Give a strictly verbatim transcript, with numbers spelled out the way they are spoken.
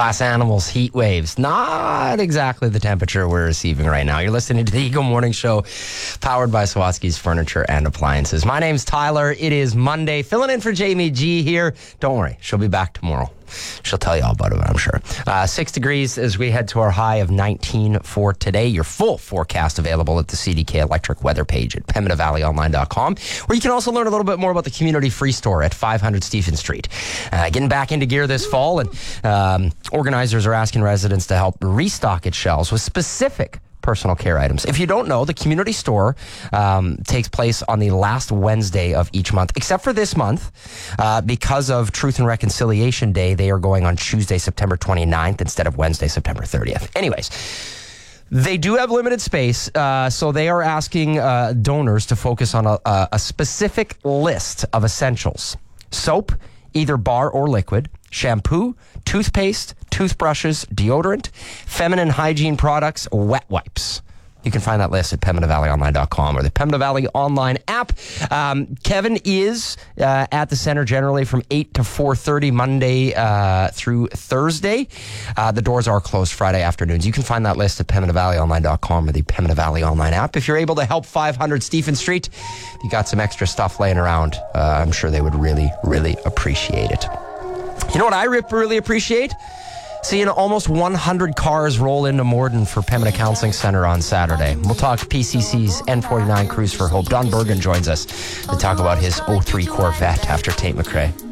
Glass Animals heat waves. Not exactly the temperature we're receiving right now. You're listening to the Eagle Morning Show, powered by Sawatsky's Furniture and Appliances. My name's Tyler. It is Monday. Filling in for Jamie G here. Don't worry, she'll be back tomorrow. She'll tell you all about it, I'm sure. Uh, six degrees as we head to our high of nineteen for today. Your full forecast available at the C D K Electric weather page at pembina valley online dot com, where you can also learn a little bit more about the community free store at five hundred Stephen Street. Uh, getting back into gear this fall, and um, organizers are asking residents to help restock its shelves with specific personal care items. If you don't know, the community store um, takes place on the last Wednesday of each month, except for this month. Uh, because of Truth and Reconciliation Day, they are going on Tuesday, September twenty-ninth instead of Wednesday, September thirtieth. Anyways, they do have limited space, uh, so they are asking uh, donors to focus on a, a, a specific list of essentials. Soap, either bar or liquid, shampoo, toothpaste, toothbrushes, deodorant, feminine hygiene products, wet wipes. You can find that list at pembina valley online dot com or the Pembina Valley online app. Um, Kevin is uh, at the center generally from eight to four thirty Monday uh, through Thursday. Uh, the doors are closed Friday afternoons. You can find that list at pembina valley online dot com or the Pembina Valley online app. If you're able to help five hundred Stephen Street, you got some extra stuff laying around. Uh, I'm sure they would really, really appreciate it. You know what I really appreciate? Seeing almost one hundred cars roll into Morden for Pembina Counseling Centre on Saturday. We'll talk P C C's N forty-nine Cruise for Hope. Don Bergen joins us to talk about his oh three Corvette after Tate McRae.